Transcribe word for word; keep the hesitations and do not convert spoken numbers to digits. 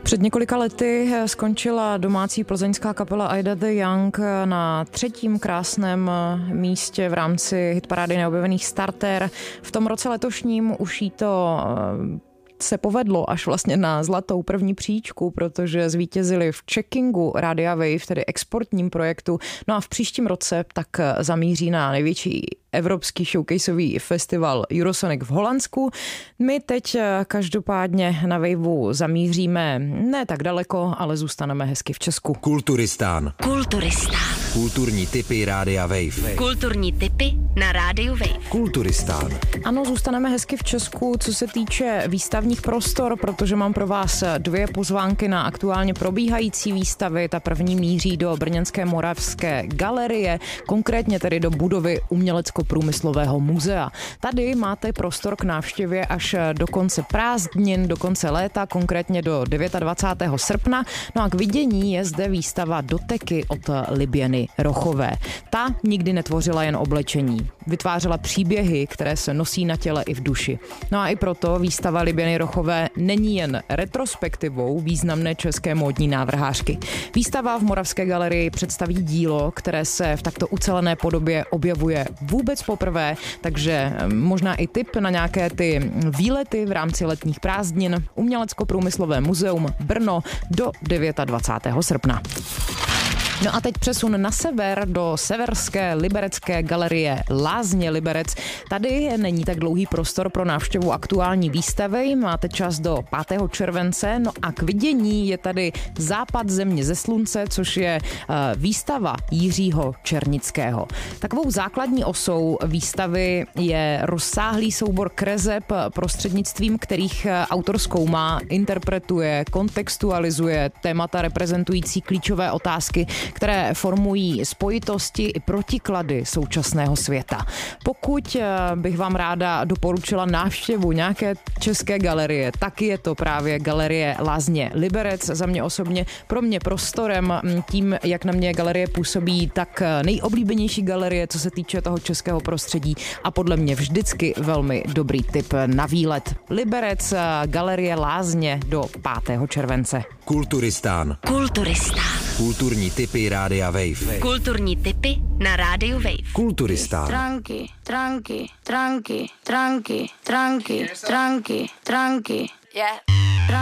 Před několika lety skončila domácí plzeňská kapela Ida the Young na třetím krásném místě v rámci hitparády neobjevených Starter. V tom roce letošním už jí to se povedlo až vlastně na zlatou první příčku, protože zvítězili v checkingu Radia Wave, tedy exportním projektu. No a v příštím roce tak zamíří na největší evropský showcaseový festival Eurosonic v Holandsku. My teď každopádně na Waveu zamíříme ne tak daleko, ale zůstaneme hezky v Česku. Kulturistán. Kulturistán. Kulturní tipy Rádia Wave. Kulturní tipy na Rádiu Wave. Kulturistán. Ano, zůstaneme hezky v Česku, co se týče výstavních prostor, protože mám pro vás dvě pozvánky na aktuálně probíhající výstavy. Ta první míří do brněnské Moravské galerie, konkrétně tedy do budovy Umělecko-průmyslového muzea. Tady máte prostor k návštěvě až do konce prázdnin, do konce léta, konkrétně do dvacátého devátého srpna. No a k vidění je zde výstava Doteky od Libyeny Rochové. Ta nikdy netvořila jen oblečení. Vytvářela příběhy, které se nosí na těle i v duši. No a i proto výstava Libyeny Rochové není jen retrospektivou významné české módní návrhářky. Výstava v Moravské galerii představí dílo, které se v takto ucelené podobě objevuje vůbec poprvé, takže možná i tip na nějaké ty výlety v rámci letních prázdnin. Umělecko-průmyslové muzeum Brno do dvacátého devátého srpna. No a teď přesun na sever do severské liberecké galerie Lázně Liberec. Tady není tak dlouhý prostor pro návštěvu aktuální výstavy, máte čas do pátého července, no a k vidění je tady Západ země ze slunce, což je uh, výstava Jiřího Černického. Takovou základní osou výstavy je rozsáhlý soubor kreseb, prostřednictvím kterých autor zkoumá, interpretuje, kontextualizuje témata reprezentující klíčové otázky, které formují spojitosti i protiklady současného světa. Pokud bych vám ráda doporučila návštěvu nějaké české galerie, tak je to právě galerie Lázně Liberec. Za mě osobně, pro mě prostorem, tím, jak na mě galerie působí, tak nejoblíbenější galerie, co se týče toho českého prostředí a podle mě vždycky velmi dobrý tip na výlet. Liberec, galerie Lázně do pátého července. Kulturistán. Kulturistán. Kulturní tipy Rádia Wave. Kulturní tipy na Rádiu Wave. Kulturistán. Tranky, tranky, tranky, tranky, tranky, tranky, tranky. Yeah.